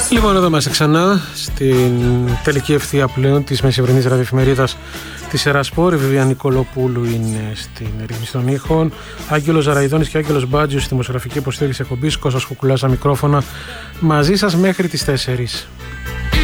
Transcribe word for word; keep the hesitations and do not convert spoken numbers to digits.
Λοιπόν, εδώ είμαστε ξανά στην τελική ευθεία πλέον της μεσημερινής ραδιοεφημερίδας της Ερασπόρ. Η Βιβία Νικολοπούλου είναι στην ρύθμιση των ήχων. Άγγελος Ζαραϊδόνης και Άγγελος Μπάτζιος στη δημοσιογραφική υποστήριξη εκπομπής. Κώστας Κουκουλάς στα μικρόφωνα. Μαζί σας μέχρι τις τέσσερις.